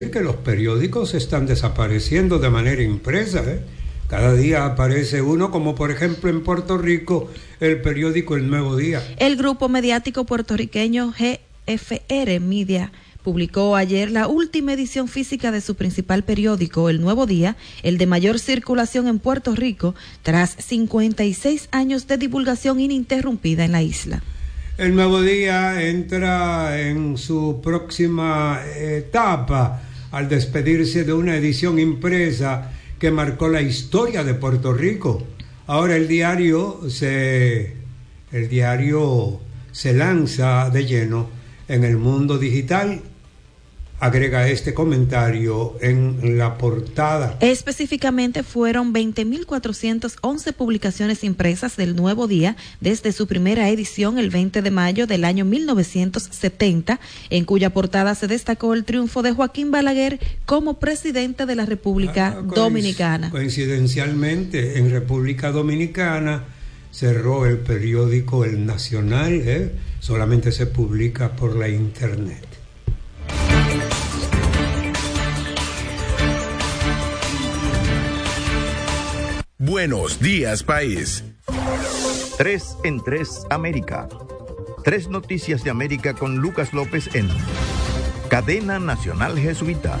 que los periódicos están desapareciendo de manera impresa, Cada día aparece uno, como por ejemplo en Puerto Rico, el periódico El Nuevo Día. El grupo mediático puertorriqueño GFR Media publicó ayer la última edición física de su principal periódico, El Nuevo Día, el de mayor circulación en Puerto Rico, tras 56 años de divulgación ininterrumpida en la isla. El Nuevo Día entra en su próxima etapa al despedirse de una edición impresa que marcó la historia de Puerto Rico. Ahora el diario se lanza de lleno en el mundo digital. Agrega este comentario en la portada. Específicamente fueron 20.411 publicaciones impresas del Nuevo Día desde su primera edición el 20 de mayo del año 1970, en cuya portada se destacó el triunfo de Joaquín Balaguer como presidente de la República Dominicana. Coincidencialmente, en República Dominicana cerró el periódico El Nacional, solamente se publica por la internet. Buenos días, país. 3 en 3 América. 3 noticias de América con Lucas López en Cadena Nacional Jesuita.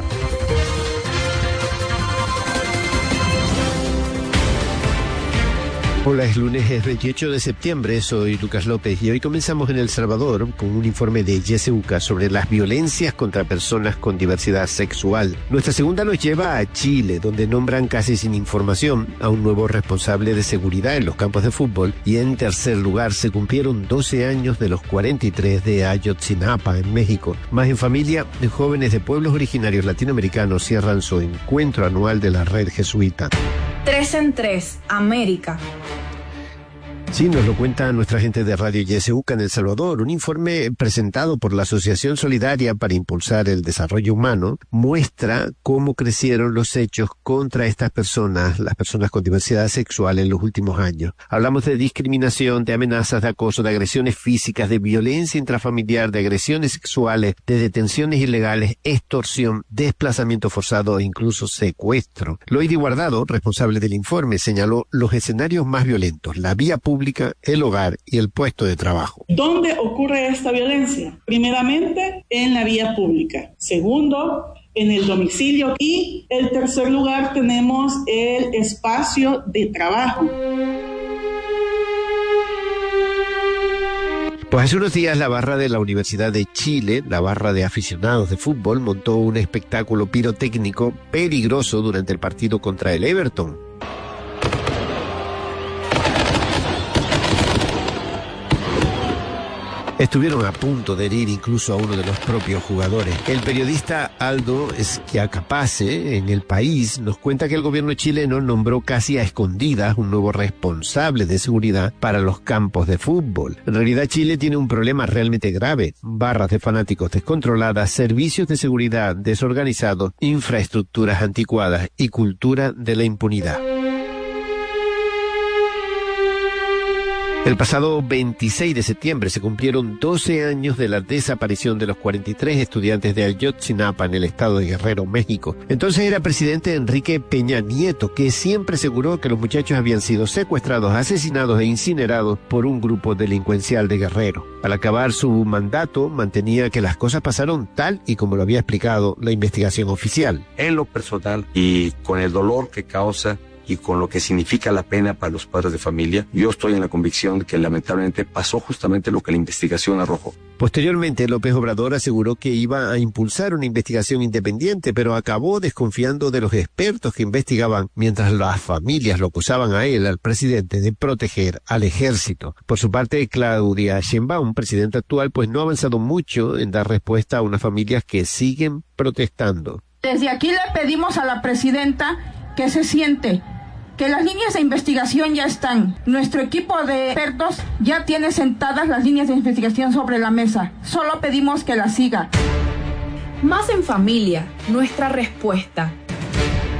Hola, es lunes, es 28 de septiembre, soy Lucas López y hoy comenzamos en El Salvador con un informe de YesEUCA sobre las violencias contra personas con diversidad sexual. Nuestra segunda nos lleva a Chile, donde nombran casi sin información a un nuevo responsable de seguridad en los campos de fútbol, y en tercer lugar se cumplieron 12 años de los 43 de Ayotzinapa en México. Más en familia, jóvenes de pueblos originarios latinoamericanos cierran su encuentro anual de la red jesuita. 3 en 3 América. Sí, nos lo cuenta nuestra gente de Radio YesEUCA en El Salvador. Un informe presentado por la Asociación Solidaria para Impulsar el Desarrollo Humano muestra cómo crecieron los hechos contra estas personas, las personas con diversidad sexual, en los últimos años. Hablamos de discriminación, de amenazas, de acoso, de agresiones físicas, de violencia intrafamiliar, de agresiones sexuales, de detenciones ilegales, extorsión, desplazamiento forzado e incluso secuestro. Loidi Guardado, responsable del informe, señaló los escenarios más violentos: la vía pública, el hogar y el puesto de trabajo. ¿Dónde ocurre esta violencia? Primeramente, en la vía pública. Segundo, en el domicilio. Y en tercer lugar, tenemos el espacio de trabajo. Pues hace unos días la barra de la Universidad de Chile, la barra de aficionados de fútbol, montó un espectáculo pirotécnico peligroso durante el partido contra el Everton. Estuvieron a punto de herir incluso a uno de los propios jugadores. El periodista Aldo Schiacapace, en El País, nos cuenta que el gobierno chileno nombró casi a escondidas un nuevo responsable de seguridad para los campos de fútbol. En realidad, Chile tiene un problema realmente grave: barras de fanáticos descontroladas, servicios de seguridad desorganizados, infraestructuras anticuadas y cultura de la impunidad. El pasado 26 de septiembre se cumplieron 12 años de la desaparición de los 43 estudiantes de Ayotzinapa en el estado de Guerrero, México. Entonces era presidente Enrique Peña Nieto, que siempre aseguró que los muchachos habían sido secuestrados, asesinados e incinerados por un grupo delincuencial de Guerrero. Al acabar su mandato, mantenía que las cosas pasaron tal y como lo había explicado la investigación oficial. En lo personal y con el dolor que causa y con lo que significa la pena para los padres de familia, yo estoy en la convicción de que lamentablemente pasó justamente lo que la investigación arrojó. Posteriormente, López Obrador aseguró que iba a impulsar una investigación independiente, pero acabó desconfiando de los expertos que investigaban, mientras las familias lo acusaban a él, al presidente, de proteger al ejército. Por su parte, Claudia Sheinbaum, presidenta actual, pues no ha avanzado mucho en dar respuesta a unas familias que siguen protestando. Desde aquí le pedimos a la presidenta que se siente, que las líneas de investigación ya están. Nuestro equipo de expertos ya tiene sentadas las líneas de investigación sobre la mesa. Solo pedimos que las siga. Más en familia, nuestra respuesta.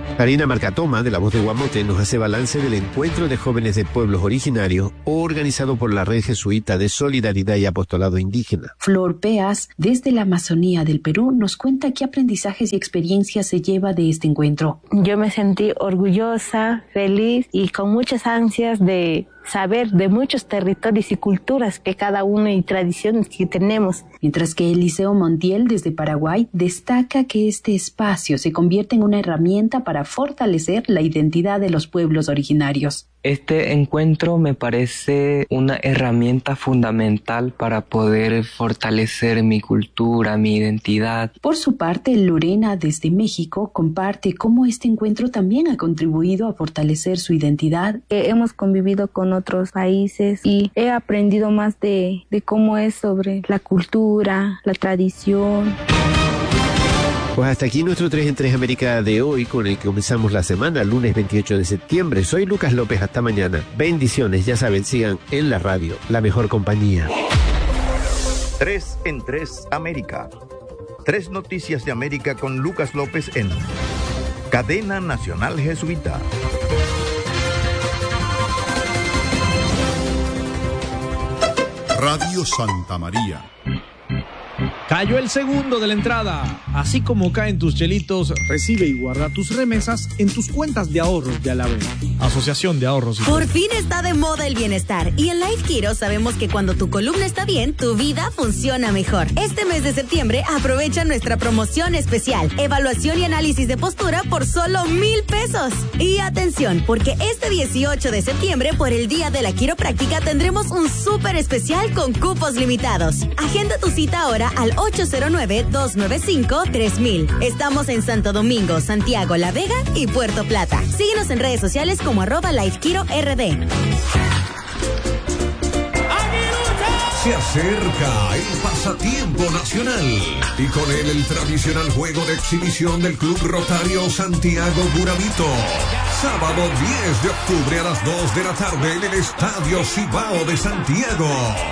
Karina Marcatoma, de La Voz de Guamote, nos hace balance del encuentro de jóvenes de pueblos originarios organizado por la Red Jesuita de Solidaridad y Apostolado Indígena. Flor Peas, desde la Amazonía del Perú, nos cuenta qué aprendizajes y experiencias se lleva de este encuentro. Yo me sentí orgullosa, feliz y con muchas ansias de saber de muchos territorios y culturas que cada uno y tradiciones que tenemos. Mientras que el Liceo Montiel desde Paraguay destaca que este espacio se convierte en una herramienta para fortalecer la identidad de los pueblos originarios. Este encuentro me parece una herramienta fundamental para poder fortalecer mi cultura, mi identidad. Por su parte, Lorena desde México comparte cómo este encuentro también ha contribuido a fortalecer su identidad. Hemos convivido con otros países y he aprendido más de cómo es sobre la cultura, la tradición. Pues hasta aquí nuestro 3 en 3 América de hoy, con el que comenzamos la semana, lunes 28 de septiembre. Soy Lucas López, hasta mañana. Bendiciones, ya saben, sigan en la radio, la mejor compañía. 3 en 3 América. 3 noticias de América con Lucas López en Cadena Nacional Jesuita. Radio Santa María. Cayó el segundo de la entrada. Así como caen tus chelitos, recibe y guarda tus remesas en tus cuentas de ahorros de Alavés. Asociación de Ahorros. Por fin está de moda el bienestar. Y en Life Kiro sabemos que cuando tu columna está bien, tu vida funciona mejor. Este mes de septiembre aprovecha nuestra promoción especial. Evaluación y análisis de postura por solo 1,000 pesos. Y atención, porque este 18 de septiembre, por el Día de la Quiropráctica, tendremos un súper especial con cupos limitados. Agenda tu cita ahora al 809-295-3000. Estamos en Santo Domingo, Santiago, La Vega y Puerto Plata. Síguenos en redes sociales como @LifeKiroRD. Se acerca el pasatiempo nacional y con él el tradicional juego de exhibición del Club Rotario Santiago Burabito. Sábado 10 de octubre a las 2 de la tarde en el Estadio Cibao de Santiago.